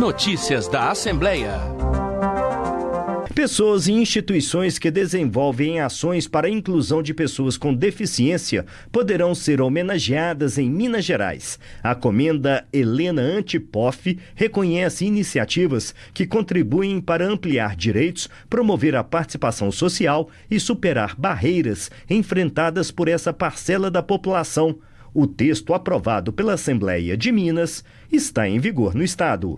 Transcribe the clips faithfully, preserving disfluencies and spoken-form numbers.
Notícias da Assembleia. Pessoas e instituições que desenvolvem ações para a inclusão de pessoas com deficiência poderão ser homenageadas em Minas Gerais. A Comenda Helena Antipoff reconhece iniciativas que contribuem para ampliar direitos, promover a participação social e superar barreiras enfrentadas por essa parcela da população. O texto aprovado pela Assembleia de Minas está em vigor no estado.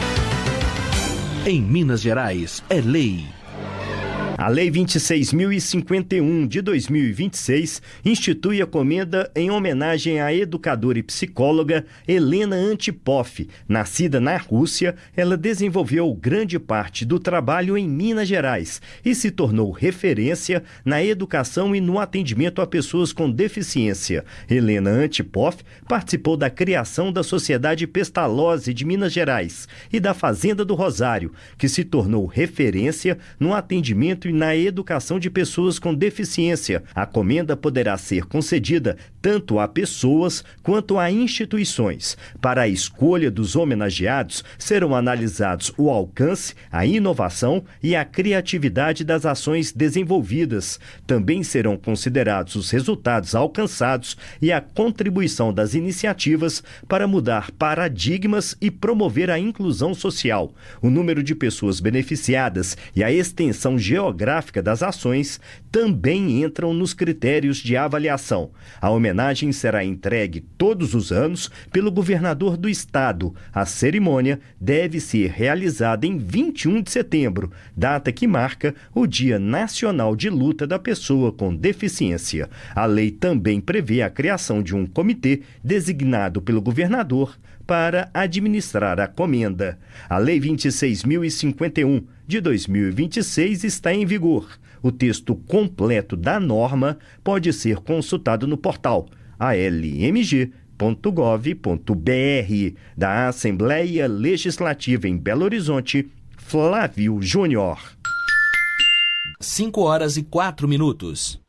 Em Minas Gerais, é lei. A Lei vinte e seis mil e cinquenta e um de dois mil e vinte e seis institui a Comenda em homenagem à educadora e psicóloga Helena Antipoff. Nascida na Rússia, ela desenvolveu grande parte do trabalho em Minas Gerais e se tornou referência na educação e no atendimento a pessoas com deficiência. Helena Antipoff participou da criação da Sociedade Pestalozzi de Minas Gerais e da Fazenda do Rosário, que se tornou referência no atendimento e na educação de pessoas com deficiência. A comenda poderá ser concedida tanto a pessoas quanto a instituições. Para a escolha dos homenageados, serão analisados o alcance, a inovação e a criatividade das ações desenvolvidas. Também serão considerados os resultados alcançados e a contribuição das iniciativas para mudar paradigmas e promover a inclusão social. O número de pessoas beneficiadas e a extensão geográfica gráfica das ações também entram nos critérios de avaliação. A homenagem será entregue todos os anos pelo governador do estado. A cerimônia deve ser realizada em vinte e um de setembro, data que marca o Dia Nacional de Luta da Pessoa com Deficiência. A lei também prevê a criação de um comitê designado pelo governador para administrar a comenda. A Lei vinte e seis mil e cinquenta e um de dois mil e vinte e seis está em vigor. O texto completo da norma pode ser consultado no portal a l m g ponto gov ponto b r. Da Assembleia Legislativa em Belo Horizonte, Flávio Júnior. cinco horas e quatro minutos.